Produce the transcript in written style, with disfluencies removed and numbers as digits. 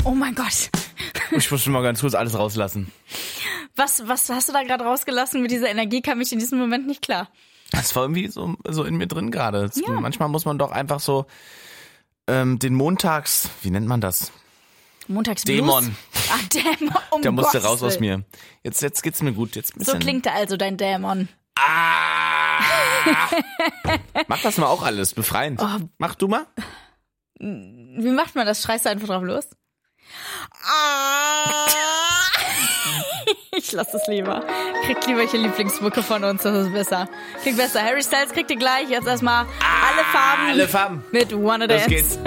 Oh mein Gott. Ich muss schon mal ganz kurz alles rauslassen. Was hast du da gerade rausgelassen? Mit dieser Energie kam ich in diesem Moment nicht klar. Das war irgendwie so in mir drin gerade. Ja. Manchmal muss man doch einfach so den Montags, wie nennt man das? Montagsblues? Dämon. Ach, Dämon. Der musste Gottes raus aus Willen. mir. Jetzt geht's mir gut. Jetzt ein So bisschen. klingt also dein Dämon. Mach das mal auch alles, befreiend. Oh. Mach du mal. Wie macht man das? Schreist du einfach drauf los? Ich lass das lieber. Kriegt lieber welche Lieblingsmucke von uns, das ist besser. Klingt besser. Harry Styles kriegt ihr gleich jetzt erstmal alle Farben. Alle Farben. Mit Wanna Los Dance. geht's.